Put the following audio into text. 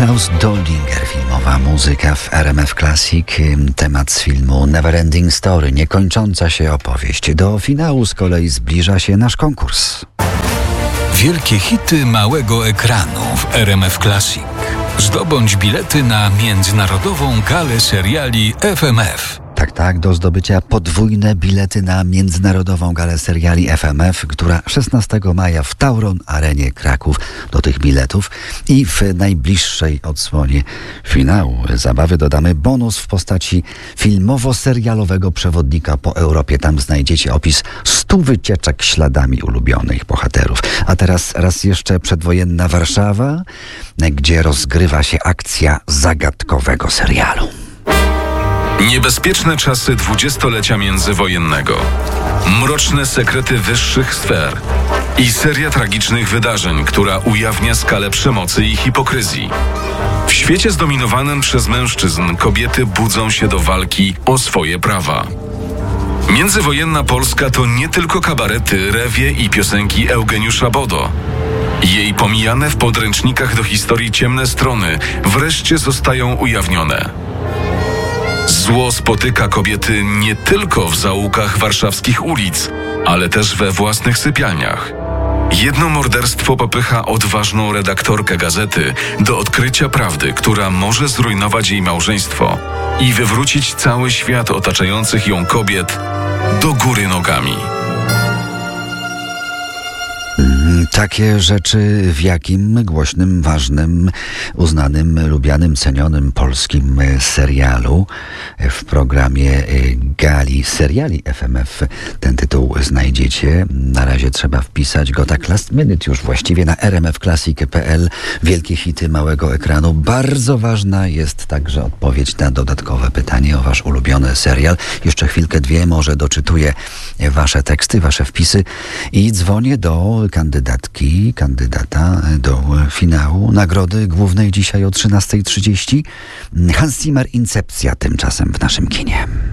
Klaus Doldinger, filmowa muzyka w RMF Classic. Temat z filmu Neverending Story, niekończąca się opowieść. Do finału z kolei zbliża się nasz konkurs. Wielkie hity małego ekranu w RMF Classic. Zdobądź bilety na międzynarodową galę seriali FMF. Tak, do zdobycia podwójne bilety na międzynarodową galę seriali FMF, która 16 maja w Tauron Arenie Kraków. Do tych biletów i w najbliższej odsłonie finału zabawy dodamy bonus w postaci filmowo-serialowego przewodnika po Europie. Tam znajdziecie opis 100 wycieczek śladami ulubionych bohaterów. A teraz raz jeszcze przedwojenna Warszawa, gdzie rozgrywa się akcja zagadkowego serialu. Niebezpieczne czasy dwudziestolecia międzywojennego, mroczne sekrety wyższych sfer i seria tragicznych wydarzeń, która ujawnia skalę przemocy i hipokryzji. W świecie zdominowanym przez mężczyzn kobiety budzą się do walki o swoje prawa. Międzywojenna Polska to nie tylko kabarety, rewie i piosenki Eugeniusza Bodo. Jej pomijane w podręcznikach do historii ciemne strony wreszcie zostają ujawnione. Zło spotyka kobiety nie tylko w zaułkach warszawskich ulic, ale też we własnych sypialniach. Jedno morderstwo popycha odważną redaktorkę gazety do odkrycia prawdy, która może zrujnować jej małżeństwo i wywrócić cały świat otaczających ją kobiet do góry nogami. Takie rzeczy w jakim głośnym, ważnym, uznanym, lubianym, cenionym polskim serialu w programie gali seriali FMF ten tytuł znajdziecie. Na razie trzeba wpisać go tak last minute już właściwie na rmfclassic.pl. Wielkie hity małego ekranu. Bardzo ważna jest także odpowiedź na dodatkowe pytanie o wasz ulubiony serial. Jeszcze chwilkę, dwie, może doczytuję wasze teksty, wasze wpisy i dzwonię do kandydata do finału nagrody głównej dzisiaj o 13:30. Hans Zimmer, Incepcja tymczasem w naszym kinie.